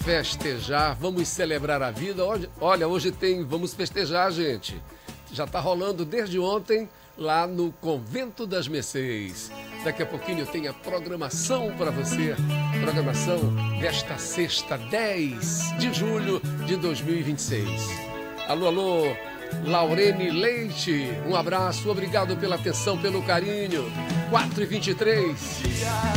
festejar, vamos celebrar a vida. Olha, hoje tem Vamos Festejar, gente. Já está rolando desde ontem lá no Convento das Mercês. Daqui a pouquinho tem a programação para você. Programação desta sexta, 10 de julho de 2026. Alô, alô, Laurene Leite. Um abraço, obrigado pela atenção, pelo carinho. 4h23.